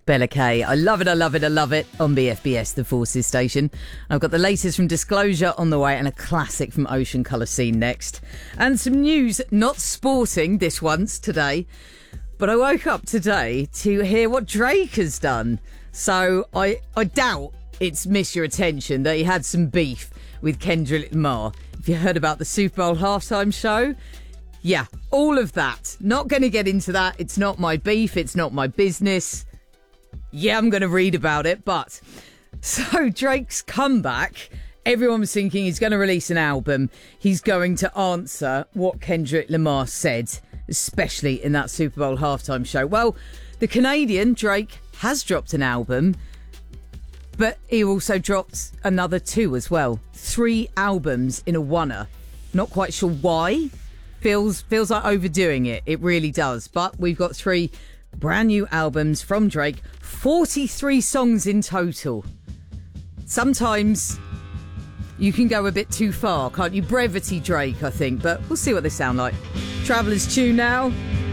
Bella K. I love it, I love it, I love it on BFBS, the Forces station. I've got the latest from Disclosure on the way and a classic from Ocean Colour Scene next. And some news, not sporting this once today, but I woke up today to hear what Drake has done. So I doubt it's missed your attention that he had some beef with Kendrick Lamar. Have you heard about the Super Bowl halftime show? Yeah, all of that. Not going to get into that. It's not my beef. It's not my business. Yeah, I'm going to read about it, but... So, Drake's comeback, everyone was thinking he's going to release an album. He's going to answer what Kendrick Lamar said, especially in that Super Bowl halftime show. Well, the Canadian, Drake, has dropped an album, but he also dropped another 2 as well. 3 albums in a oneer. Not quite sure why. Feels like overdoing it. It really does. But we've got 3 brand new albums from Drake. 43 songs in total. Sometimes you can go a bit too far, can't you? Brevity Drake, I think. But we'll see what they sound like. Traveller's Tune now.